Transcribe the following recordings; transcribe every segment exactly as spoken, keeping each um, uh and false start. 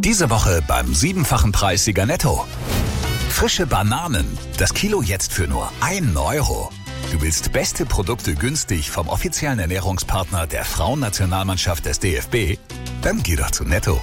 Diese Woche beim siebenfachen Preissieger Netto. Frische Bananen. Das Kilo jetzt für nur einen Euro. Du willst beste Produkte günstig vom offiziellen Ernährungspartner der Frauennationalmannschaft des D F B? Dann geh doch zu Netto.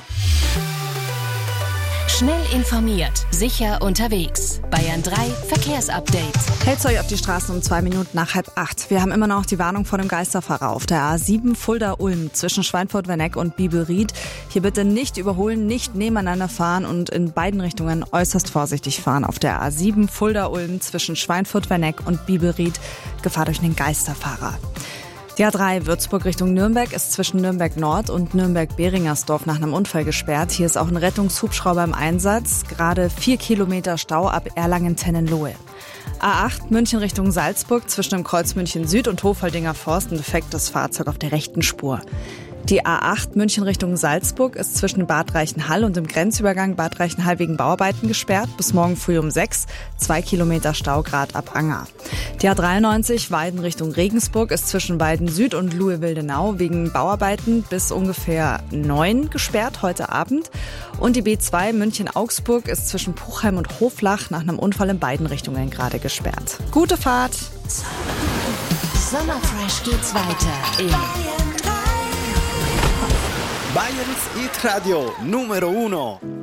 Schnell informiert, sicher unterwegs. Bayern drei Verkehrsupdate. Hält's euch auf die Straßen um zwei Minuten nach halb acht. Wir haben immer noch die Warnung vor dem Geisterfahrer auf der A sieben Fulda-Ulm zwischen Schweinfurt-Werneck und Biebelried. Hier bitte nicht überholen, nicht nebeneinander fahren und in beiden Richtungen äußerst vorsichtig fahren. Auf der A sieben Fulda-Ulm zwischen Schweinfurt-Werneck und Biebelried Gefahr durch den Geisterfahrer. Die A drei Würzburg Richtung Nürnberg ist zwischen Nürnberg Nord und Nürnberg-Beringersdorf nach einem Unfall gesperrt. Hier ist auch ein Rettungshubschrauber im Einsatz. Gerade vier Kilometer Stau ab Erlangen-Tennenlohe. A acht München Richtung Salzburg zwischen dem Kreuz München Süd und Hofaldinger Forst ein defektes Fahrzeug auf der rechten Spur. Die A acht München Richtung Salzburg ist zwischen Bad Reichenhall und dem Grenzübergang Bad Reichenhall wegen Bauarbeiten gesperrt. Bis morgen früh um sechs. Zwei Kilometer Stau grad ab Anger. Die A dreiundneunzig Weiden Richtung Regensburg ist zwischen Weiden Süd und Luhe-Wildenau wegen Bauarbeiten bis ungefähr neun gesperrt heute Abend. Und die B zwei München-Augsburg ist zwischen Puchheim und Hoflach nach einem Unfall in beiden Richtungen gerade gesperrt. Gute Fahrt! Sommerfresh geht's weiter in Bayerns Hit Radio Numero uno.